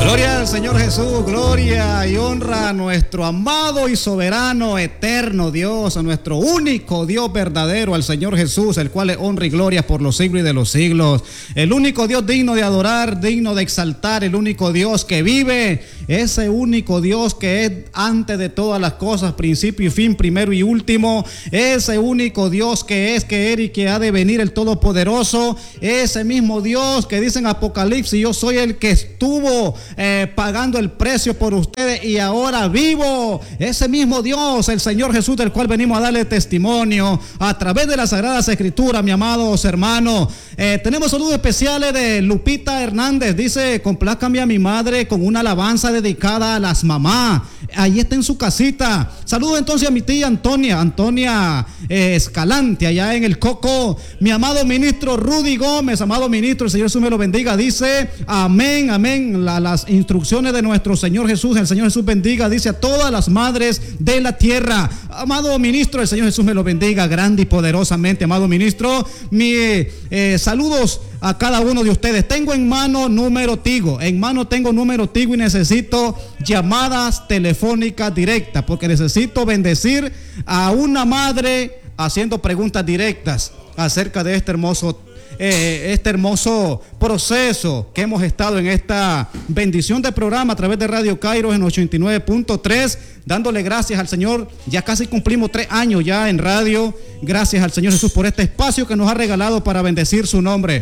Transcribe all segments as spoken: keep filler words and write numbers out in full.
Gloria al Señor Jesús, gloria y honra a nuestro amado y soberano, eterno Dios, a nuestro único Dios verdadero, al Señor Jesús, el cual es honra y gloria por los siglos y de los siglos. El único Dios digno de adorar, digno de exaltar, el único Dios que vive, ese único Dios que es antes de todas las cosas, principio y fin, primero y último, ese único Dios que es, que era y que ha de venir, el Todopoderoso, ese mismo Dios que dice en Apocalipsis: yo soy el que estuvo Eh, pagando el precio por ustedes y ahora vivo. Ese mismo Dios, el Señor Jesús, del cual venimos a darle testimonio a través de las Sagradas Escrituras, mi amados hermanos. Eh, tenemos saludos especiales de Lupita Hernández. Dice: complázcame a mi madre con una alabanza dedicada a las mamás. Ahí está en su casita. Saludos entonces a mi tía Antonia, Antonia eh, Escalante, allá en el Coco. Mi amado ministro Rudy Gómez, amado ministro, el Señor Jesús me lo bendiga. Dice: amén, amén. La, las instrucciones de nuestro Señor Jesús, el Señor Jesús bendiga, dice, a todas las madres de la tierra. Amado ministro, el Señor Jesús me lo bendiga grande y poderosamente, amado ministro. Mi eh, saludos a cada uno de ustedes. Tengo en mano número Tigo, en mano tengo número Tigo y necesito llamadas telefónicas directas, porque necesito bendecir a una madre haciendo preguntas directas acerca de este hermoso Eh, este hermoso proceso que hemos estado en esta bendición de programa a través de Radio Kairos en ochenta y nueve punto tres, dándole gracias al Señor. Ya casi cumplimos tres años ya en radio. Gracias al Señor Jesús por este espacio que nos ha regalado para bendecir su nombre.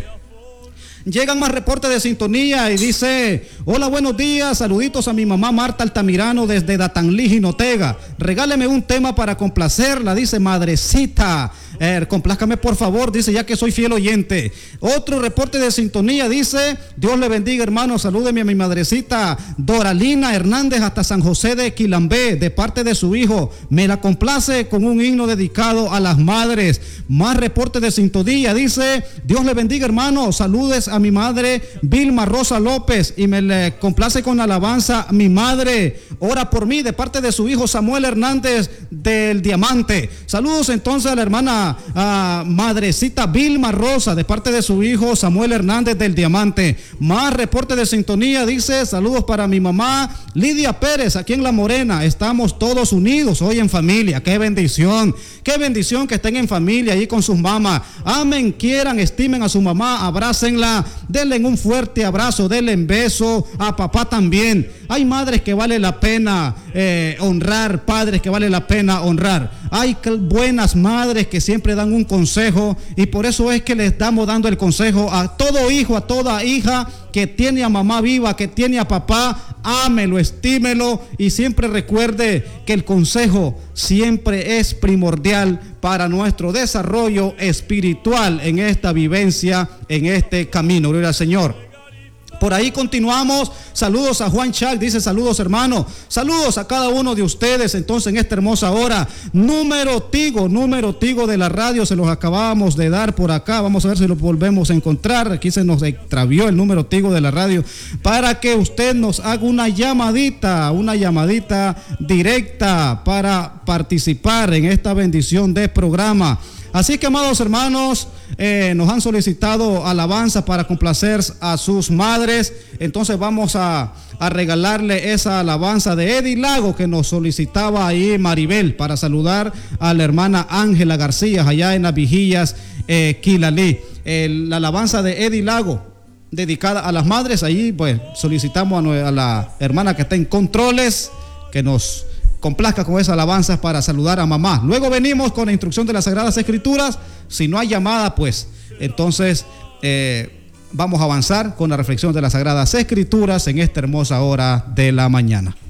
Llegan más reportes de sintonía y dice: hola, buenos días, saluditos a mi mamá Marta Altamirano desde Datanlí, Jinotega. Regáleme un tema para complacerla, dice madrecita. Eh, complázcame por favor, dice, ya que soy fiel oyente. Otro reporte de sintonía dice: Dios le bendiga, hermano, salúdeme a mi madrecita Doralina Hernández hasta San José de Quilambé, de parte de su hijo. Me la complace con un himno dedicado a las madres. Más reportes de sintonía dice: Dios le bendiga, hermano, saludes a mi madre Vilma Rosa López y me le complace con alabanza a mi madre. Ora por mí, de parte de su hijo Samuel Hernández del Diamante. Saludos entonces a la hermana a madrecita Vilma Rosa, de parte de su hijo Samuel Hernández del Diamante. Más reporte de sintonía dice: saludos para mi mamá Lidia Pérez aquí en La Morena. Estamos todos unidos hoy en familia. Qué bendición, qué bendición que estén en familia ahí con sus mamás. Amen, quieran, estimen a su mamá, abrácenla, denle un fuerte abrazo, denle un beso a papá también. Hay madres que vale la pena eh, honrar, padres que vale la pena honrar. Hay buenas madres que siempre dan un consejo, y por eso es que les estamos dando el consejo a todo hijo, a toda hija que tiene a mamá viva, que tiene a papá. Ámelo, estímelo y siempre recuerde que el consejo siempre es primordial para nuestro desarrollo espiritual en esta vivencia, en este camino. Gloria al Señor. Por ahí continuamos. Saludos a Juan Chac, dice: saludos, hermano. Saludos a cada uno de ustedes. Entonces, en esta hermosa hora, número Tigo, número Tigo de la radio, se los acabamos de dar por acá. Vamos a ver si lo volvemos a encontrar. Aquí se nos extravió el número Tigo de la radio, para que usted nos haga una llamadita, una llamadita directa para participar en esta bendición de programa. Así que, amados hermanos, eh, nos han solicitado alabanza para complacer a sus madres. Entonces vamos a, a regalarle esa alabanza de Eddie Lago que nos solicitaba ahí Maribel, para saludar a la hermana Ángela García allá en las Vigillas, eh, Quilalí. Eh, la alabanza de Eddie Lago dedicada a las madres. Ahí pues solicitamos a, a la hermana que está en controles que nos complazca con esa alabanza para saludar a mamá. Luego venimos con la instrucción de las Sagradas Escrituras. Si no hay llamada, pues entonces eh, vamos a avanzar con la reflexión de las Sagradas Escrituras en esta hermosa hora de la mañana.